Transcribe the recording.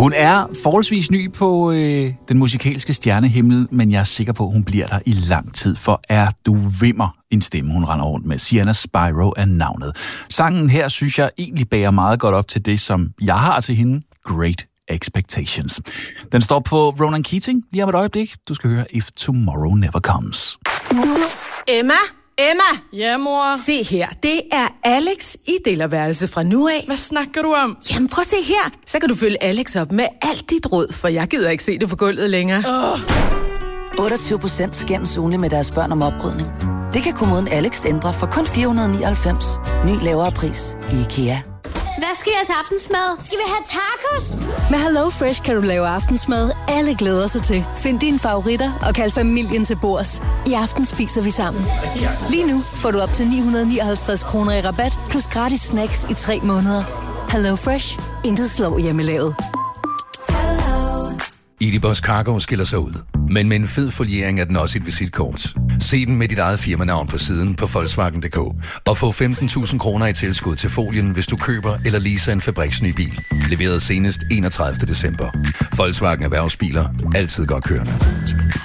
Hun er forholdsvis ny på den musikalske stjernehimmel, men jeg er sikker på, at hun bliver der i lang tid, for er du vimmer en stemme, hun render rundt med. Sienna Spyro er navnet. Sangen her, synes jeg, egentlig bærer meget godt op til det, som jeg har til hende. Great Expectations. Den står på Ronan Keating lige om et øjeblik. Du skal høre If Tomorrow Never Comes. Emma? Ja, mor? Se her, det er Alex i delerværelse fra nu af. Hvad snakker du om? Jamen prøv at se her, så kan du følge Alex op med alt dit råd, for jeg gider ikke se det på gulvet længere. 28% skændes ugenligt med deres børn om opbrydning. Det kan kommunen Alex ændre for kun 499. Ny lavere pris i IKEA. Hvad skal jeg til aftensmad? Skal vi have tacos? Med Hello Fresh kan du lave aftensmad, alle glæder sig til. Find dine favoritter og kald familien til bords. I aften spiser vi sammen. Lige nu får du op til 959 kroner i rabat, plus gratis snacks i 3 måneder. Hello Fresh. Intet slår hjemmelavet. Edibus Cargo skiller sig ud, men med en fed foliering er den også et visitkort. Se den med dit eget firmanavn på siden på Volkswagen.dk og få 15.000 kroner i tilskud til folien, hvis du køber eller leaser en fabriksny bil. Leveret senest 31. december. Volkswagen Erhvervsbiler. Altid godt kørende.